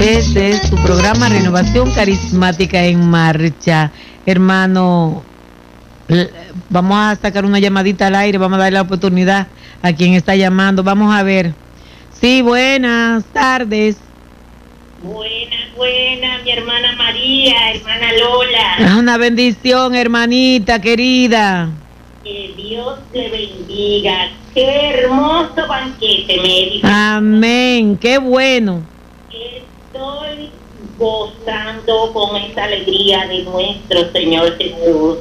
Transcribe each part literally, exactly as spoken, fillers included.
Este es su programa Renovación Carismática en Marcha. Hermano, vamos a sacar una llamadita al aire, vamos a dar la oportunidad a quien está llamando. Vamos a ver. Sí, buenas tardes. Buenas, buenas, mi hermana María, hermana Lola. Es una bendición, hermanita querida. Que Dios le bendiga. Qué hermoso banquete me dijo. Amén, qué bueno. Estoy gozando con esta alegría de nuestro Señor Jesús.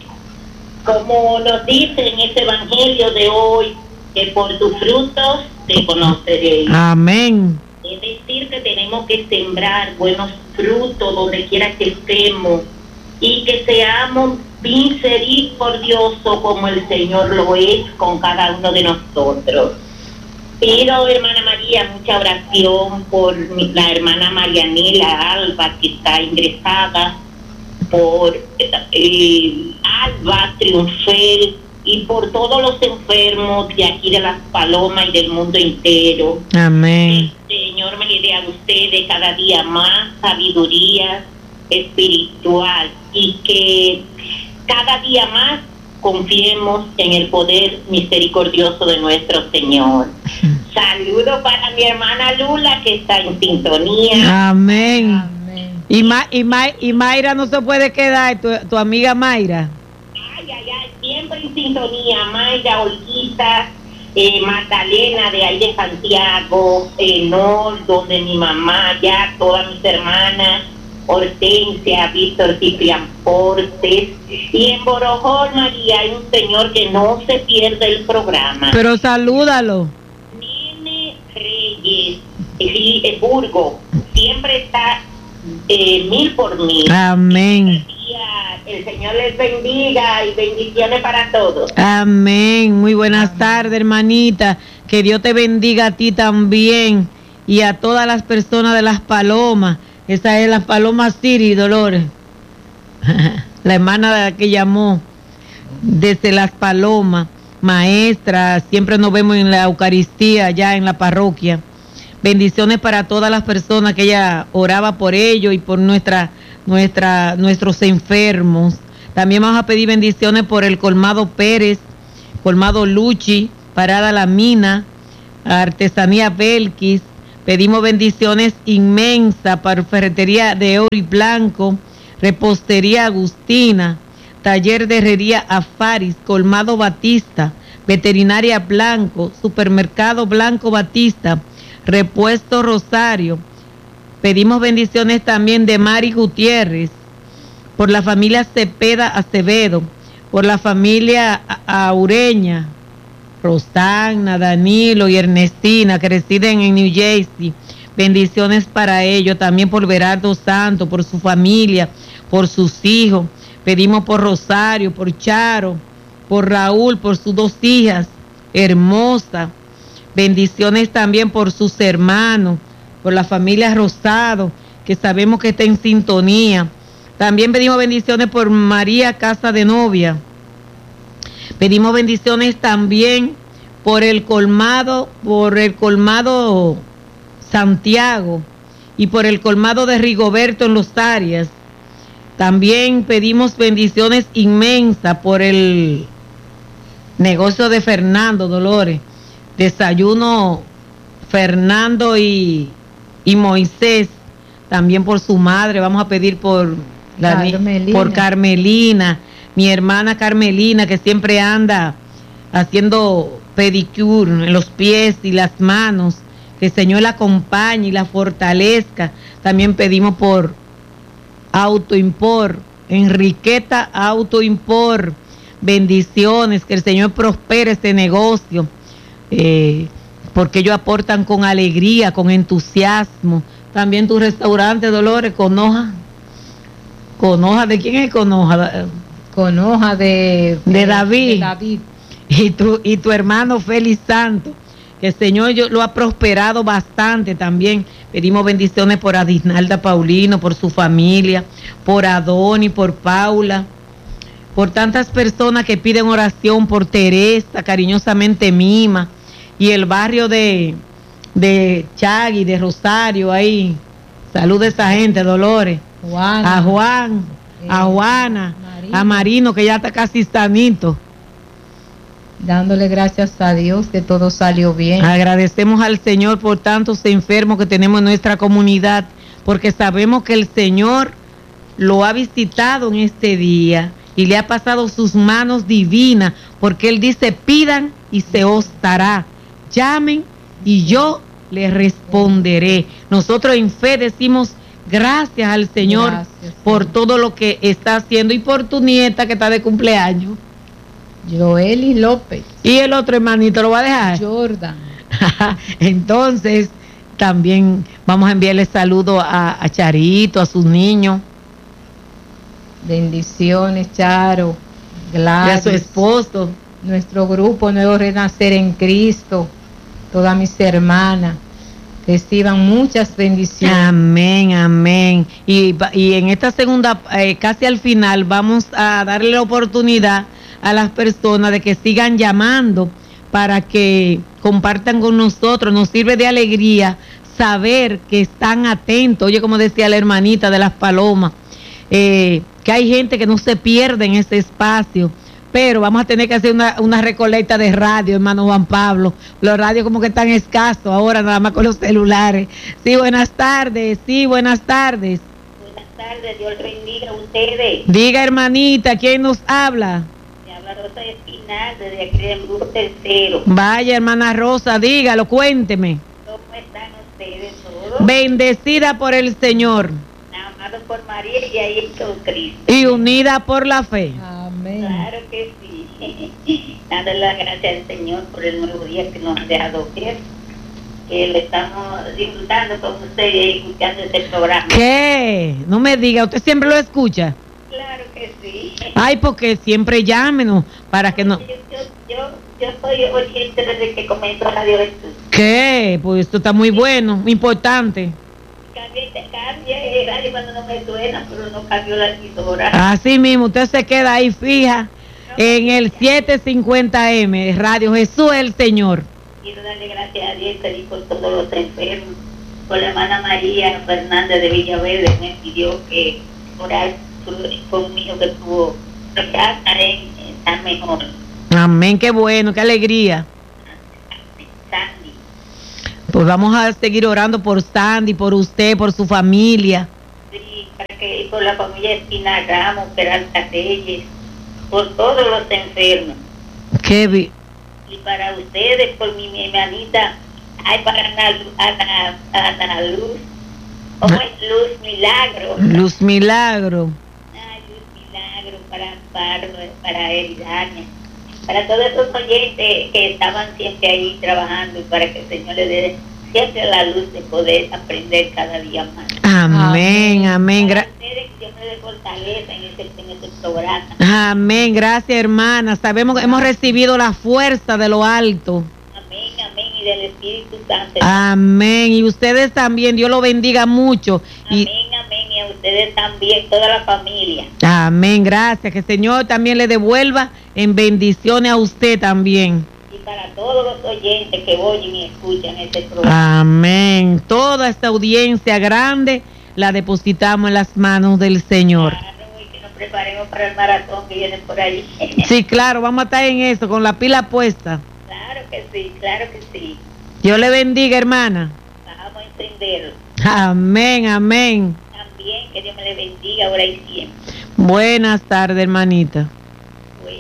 Como nos dice en este evangelio de hoy, que por tus frutos te conoceréis. Amén. Es decir, que tenemos que sembrar buenos frutos donde quiera que estemos y que seamos misericordiosos como el Señor lo es con cada uno de nosotros. Pido, hermana María, mucha oración por mi, la hermana Marianela Alba, que está ingresada, por eh, Alba Triunfel, y por todos los enfermos de aquí de Las Palomas y del mundo entero. Amén. El Señor me le dé a ustedes cada día más sabiduría espiritual y que cada día más confiemos en el poder misericordioso de nuestro Señor. Saludo para mi hermana Lula, que está en sintonía. Amén. Amén. Y, Ma, y, Ma, y Mayra no se puede quedar, tu, tu amiga Mayra. Ay, ay, ay, siempre en sintonía. Mayra, Olguita, eh, Magdalena de ahí de Santiago, eh, Nor, donde mi mamá, ya todas mis hermanas, Hortensia, Víctor Ciprián Portes, y en Borojol, María, hay un señor que no se pierde el programa. Pero salúdalo. Nene Reyes, sí, es Burgo, siempre está eh, mil por mil. Amén. El Señor les bendiga y bendiciones para todos. Amén. Muy buenas Amén. tardes, hermanita. Que Dios te bendiga a ti también y a todas las personas de Las Palomas. Esa es Las Palomas City, Dolores. La hermana que llamó desde Las Palomas, maestra, siempre nos vemos en la Eucaristía allá en la parroquia. Bendiciones para todas las personas que ella oraba por ellos y por nuestra, nuestra, nuestros enfermos. También vamos a pedir bendiciones por el Colmado Pérez, Colmado Luchi, Parada La Mina, Artesanía Belkis. Pedimos bendiciones inmensas para Ferretería de Oro y Blanco, Repostería Agustina, Taller de Herrería Afaris, Colmado Batista, Veterinaria Blanco, Supermercado Blanco Batista, Repuesto Rosario. Pedimos bendiciones también de Mari Gutiérrez, por la familia Cepeda Acevedo, por la familia Aureña, Rosana, Danilo y Ernestina, que residen en New Jersey. Bendiciones para ellos, también por Berardo Santo, por su familia, por sus hijos. Pedimos por Rosario, por Charo, por Raúl, por sus dos hijas hermosas. Bendiciones también por sus hermanos, por la familia Rosado, que sabemos que está en sintonía. También pedimos bendiciones por María Casa de Novia. Pedimos bendiciones también por el colmado, por el colmado Santiago y por el colmado de Rigoberto en Los Arias. También pedimos bendiciones inmensas por el negocio de Fernando Dolores, Desayuno Fernando y, y Moisés. También por su madre, vamos a pedir por, la, Carmelina. por Carmelina, mi hermana Carmelina, que siempre anda haciendo pedicure en los pies y las manos, que el Señor la acompañe y la fortalezca. También pedimos por Autoimport, Enriqueta Autoimport, bendiciones, que el Señor prospere este negocio, eh, porque ellos aportan con alegría, con entusiasmo. También tu restaurante, Dolores, con hoja, con hoja, ¿de quién es con hoja? Con hoja de, de, de David, de David. Y tu, y tu hermano Félix Santo, que el Señor yo, lo ha prosperado bastante también. Pedimos bendiciones por Adinalda Paulino, por su familia, por Adoni, por Paula, por tantas personas que piden oración, por Teresa, cariñosamente Mima, y el barrio de, de Chagui, de Rosario, ahí, Saluda a esa gente, Dolores. Juana. A Juan, eh, a Juana, Marino. a Marino, que ya está casi sanito. Dándole gracias a Dios que todo salió bien. Agradecemos al Señor por tantos enfermos que tenemos en nuestra comunidad, porque sabemos que el Señor lo ha visitado en este día y le ha pasado sus manos divinas, porque Él dice: pidan y se os dará, llamen y yo les responderé. Nosotros en fe decimos gracias al Señor Gracias, por Señor. todo lo que está haciendo y por tu nieta que está de cumpleaños. Joely López. Y el otro hermanito lo va a dejar. Jordan. Entonces, también vamos a enviarle saludos a, a Charito, a sus niños, Bendiciones, Charo. y a Gladys. su esposo. Nuestro grupo Nuevo Renacer en Cristo. Todas mis hermanas. Reciban muchas bendiciones. Amén, amén. Y, va- y en esta segunda, eh, casi al final, vamos a darle la oportunidad a las personas de que sigan llamando para que compartan con nosotros. Nos sirve de alegría saber que están atentos. Oye, como decía la hermanita de las palomas, eh, que hay gente que no se pierde en este espacio. Pero vamos a tener que hacer una, una recolecta de radio, hermano Juan Pablo. Los radios como que están escasos ahora, nada más con los celulares. Sí, buenas tardes, sí, buenas tardes. Buenas tardes, Dios bendiga a ustedes. Diga, hermanita, ¿quién nos habla? Me habla Rosa Espinal desde aquí del grupo tercero. Vaya, hermana Rosa, dígalo, cuénteme. ¿Cómo están ustedes todos? Bendecida por el Señor Amados por María y ahí con Cristo. y unida por la fe. Amén. Claro que sí. Dándole las gracias al Señor por el nuevo día que nos ha dejado ver. Que le estamos disfrutando con ustedes y escuchando este programa. ¿Qué? No me diga, ¿usted siempre lo escucha? Claro que sí. Ay, porque siempre llámenos para que no... Yo, yo, yo, yo soy oyente desde que comenzó Radio Jesús. ¿Qué? Pues esto está muy bueno, importante. Cambié, cambié el radio cuando no me suena, pero no cambió la emisora. Así mismo, usted se queda ahí fija en el setecientos cincuenta eme, Radio Jesús es el Señor. Quiero darle gracias a Dios y pedir por todos los enfermos. Por la hermana María Fernández de Villaverde me pidió que orar conmigo que tuvo ya está mejor. Amén, qué bueno, qué alegría. Sandy. Pues vamos a seguir orando por Sandy, por usted, por su familia. Sí, para que y por la familia Espina Ramos, Peralta Reyes, por todos los enfermos. Qué vi- Y para ustedes, por mi, mi hermanita, ay, para Ana, Lu- Ana, Ana Luz, ¿cómo es? Luz Milagro. Luz Milagro. Ay, Luz Milagro, para Amparo, para Eridania, para todos esos oyentes que estaban siempre ahí trabajando y para que el Señor le dé siempre la luz de poder aprender cada día más. Amén, amén. Para Gra- ustedes que Dios me dé fortaleza en este, en este programa. amén, gracias, hermana. Sabemos que hemos recibido la fuerza de lo alto. Amén, amén, y del Espíritu Santo. Amén. Y ustedes también, Dios lo bendiga mucho. Y Amén, amén, y a ustedes también, toda la familia. amén, gracias. Que el Señor también le devuelva en bendiciones a usted también. Y para todos los oyentes que oyen y escuchan este programa. Amén. Toda esta audiencia grande la depositamos en las manos del Señor. Claro, y que nos preparemos para el maratón que viene por ahí. Sí, claro, vamos a estar en eso, con la pila puesta. Claro que sí, claro que sí. Dios le bendiga, hermana. Vamos a encenderlo. Amén, amén. También que Dios me le bendiga ahora y siempre. Buenas tardes, hermanita. Bueno.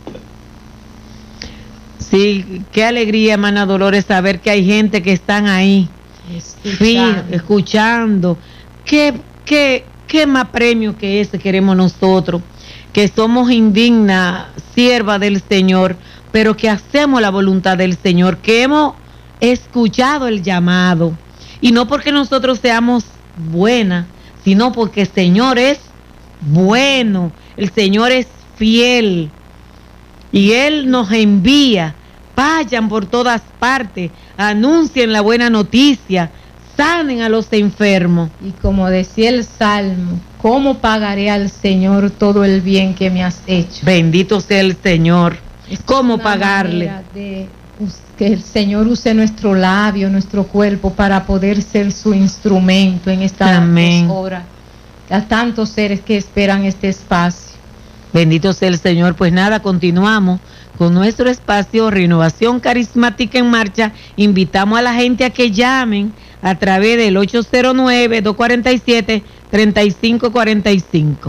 Sí, qué alegría, hermana Dolores, saber que hay gente que están ahí, sí, Escuchando. escuchando. ¿Qué, qué, qué más premio que ese queremos nosotros? Que somos indignas, siervas del Señor, pero que hacemos la voluntad del Señor, que hemos escuchado el llamado. Y no porque nosotros seamos buenas, sino porque el Señor es bueno, el Señor es fiel. Y Él nos envía, vayan por todas partes, anuncien la buena noticia, sanen a los enfermos. Y como decía el Salmo, ¿cómo pagaré al Señor todo el bien que me has hecho? Bendito sea el Señor. Es ¿Cómo una pagarle? manera de que el Señor use nuestro labio, nuestro cuerpo para poder ser su instrumento en esta hora. A tantos seres que esperan este espacio. Bendito sea el Señor. Pues nada, continuamos con nuestro espacio Renovación Carismática en Marcha. Invitamos a la gente a que llamen a través del ocho cero nueve, dos cuatro siete, tres cinco cuatro cinco.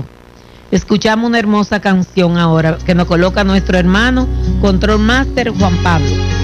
Escuchamos una hermosa canción ahora que nos coloca nuestro hermano Control Master Juan Pablo.